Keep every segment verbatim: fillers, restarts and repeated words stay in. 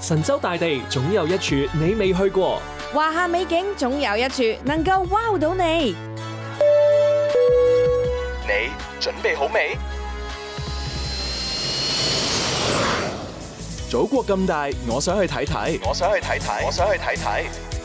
神州大地總有一處你未去過， 華夏美景總有一處能夠 wow 到你。 你準備好未？祖國咁大，我想去睇睇，我想去睇睇，我想去睇睇。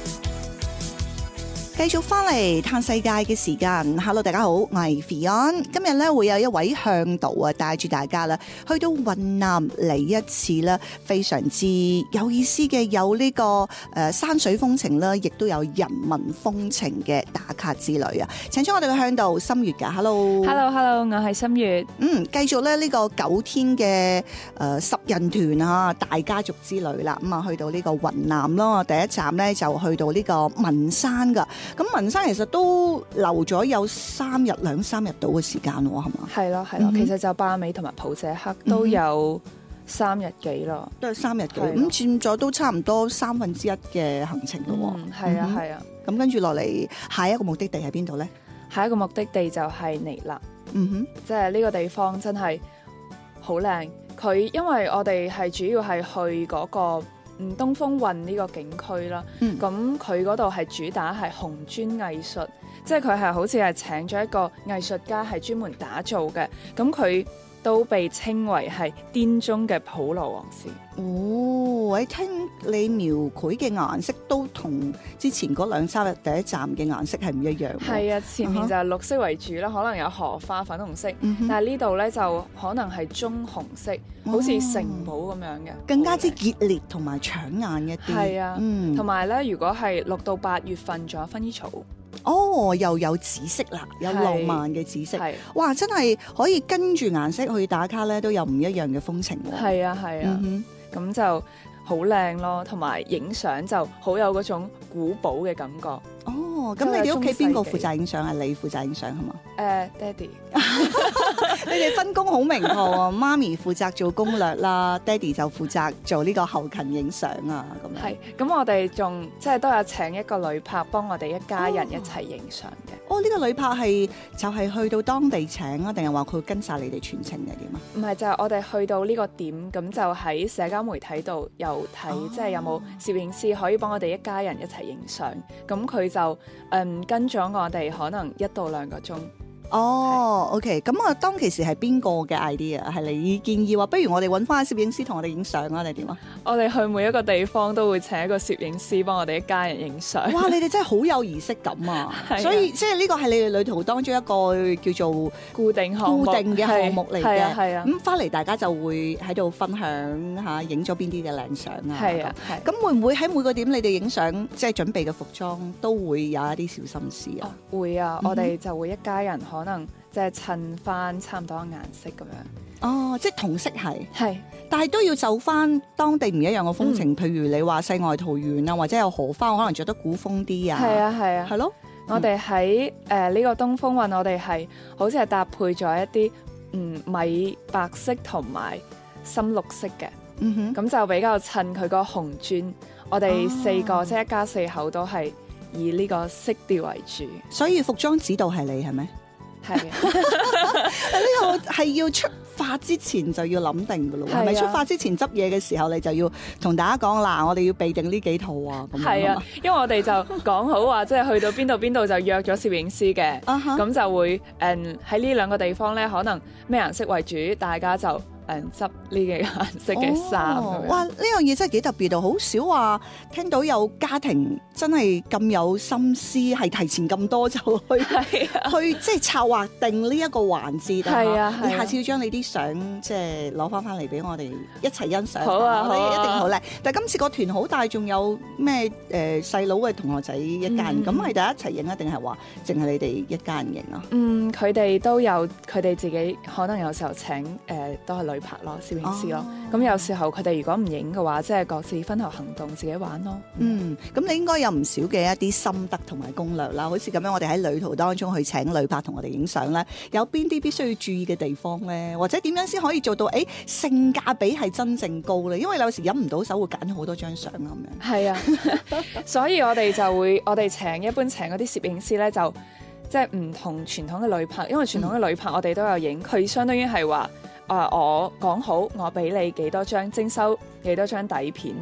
繼續翻嚟嘆世界嘅時間 ，Hello 大家好，我係 Fion， 今日咧會有一位向導啊帶住大家啦，去到雲南嚟一次啦，非常之有意思嘅，有呢、這個誒、呃、山水風情啦，亦都有人文風情嘅打卡之旅啊！請出我哋嘅向導心月噶 ，Hello，Hello，Hello， 我係心月。 嗯，繼續咧呢個九天嘅誒、呃、十人團啊，大家族之旅啦，咁啊去到呢個雲南咯，第一站咧就去到呢個文山噶。咁文山其實都留咗有三日兩三日到嘅時間喎，係嘛？ 係咯係咯，嗯、其實就巴美同埋普謝克都有三日幾咯， 都係三日幾，咁佔咗都差唔多三分之一嘅行程咯。 嗯，係啊係啊。 咁跟住落嚟，下一個目的地喺邊度咧？ 下一個目的地就係尼勒。 嗯哼， 即係呢個地方真係好靚。佢因為我哋係主要係去嗰、嗰個。嗯，東風運呢個景區啦，咁佢嗰度係主打係紅磚藝術，即係佢係好似係請咗一個藝術家係專門打造嘅，咁佢都被稱為係滇中嘅普羅旺斯。 哦，我聽你描繪嘅顏色都同之前嗰兩三日第一站嘅顏色係唔一樣。 係啊，前面就係綠色為主啦，可能有荷花、粉紅色，嗯、但係呢度咧就可能係棕紅色，好似城堡咁樣嘅， 更加之熱烈同埋搶眼一啲。 係啊，同埋咧，如果係六到八月份，仲有薰衣草。 哦，又有紫色啦，有浪漫嘅紫色，哇！真係可以跟住顏色去打卡咧，都有唔一樣嘅風情喎。 係啊，係啊，咁、嗯、就好靚咯，同埋影相就好有嗰種古堡嘅感覺。 哦，咁你哋屋企邊個負責影相啊？你負責影相係嘛？ 誒、uh, 爹哋， 你哋分工好明確啊！媽咪負責做攻略啦，爹哋就負責做呢個後勤影相啊，咁樣。 係，咁我哋仲即係都有請一個旅拍幫我哋一家人一齊影相嘅。 哦，呢、呢個旅拍係就係去到當地請啊，定係話佢跟晒你哋全程定係點啊？ 唔係，就係、是、我哋去到呢個點，咁就喺社交媒體度又睇，哦、即係有冇攝影師可以幫我哋一家人一齊影相。咁佢就誒、嗯、跟咗我哋可能一到兩個鐘。 哦、oh，OK， 咁啊，當其時係邊個嘅 idea？ 係你建議話，不如我哋揾翻攝影師同我哋影相啊，定係點啊？ 我哋去每一個地方都會請一個攝影師幫我哋一家人影相。 哇！你哋真係好有儀式感啊！所以即係呢個係你哋旅途當中一個叫做固定項目、 固定嘅項目嚟嘅。係啊，係啊。咁翻嚟大家就會喺度分享下影咗邊啲嘅靚相啊。係啊，係。咁會唔會喺每個點你哋影相，即係準備嘅服裝都會有一啲小心思啊？ 哦、會啊，嗯、我哋就會一家人可能即係襯翻差唔多顏色咁樣。 哦，即係同色係， 係， 但係都要就翻當地唔一樣嘅風情。嗯、譬如你話世外桃源啊，或者有荷花，可能着得古風啲啊。 係啊，係啊， 係咯。 我哋喺誒呢個東風運，我哋係好似係搭配咗一啲嗯米白色同埋深綠色嘅。嗯哼，咁就比較襯佢個紅磚。我哋四個、哦、即係一家四口都係以呢個色調為主。所以服裝指導係你係咪？係啊，呢個係要出發之前就要諗定噶咯，係咪？出發之前執嘢嘅時候，你就要同大家講嗱，我哋要備定呢幾套啊。咁係啊，因為我哋就講好話，即係去到邊度邊度就約咗攝影師嘅，咁、uh-huh. 就會誒喺呢兩個地方咧，可能咩顏色為主，大家就。誒執呢幾個顏色嘅衫、哦，哇！呢樣嘢真係幾特別到，好少話聽到有家庭真係咁有心思，係提前咁多就去、啊、去即係策劃定呢一個環節。係啊，你下次要將你啲相即係攞翻翻嚟俾我哋一齊欣賞。好啊，好啊，一定好靚。但係今次個團好大，仲有咩誒細佬嘅同學仔一家人，咁係大家一齊影啊？定係話淨係你哋一家人影啊？嗯，佢哋都有，佢哋自己可能有時候請誒、呃、都係旅拍咯，攝影師咯，咁、哦、有時候佢哋如果唔影嘅話，即係各自分頭行動，自己玩咯。嗯，咁你應該有唔少嘅一啲心得同埋攻略啦，好似咁樣，我哋喺旅途當中去請旅拍同我哋影相咧，有邊啲必須要注意嘅地方咧，或者點樣先可以做到誒、欸、性價比係真正高咧？因為有時忍唔到手會揀咗好多張相咁樣。係啊，所以我哋就會我哋請一般請嗰啲攝影師咧，就即係唔同傳統嘅旅拍，因為傳統嘅旅拍我哋都有影，佢、嗯、相當於係話。啊！我講好，我俾你幾多張徵收幾多張底片。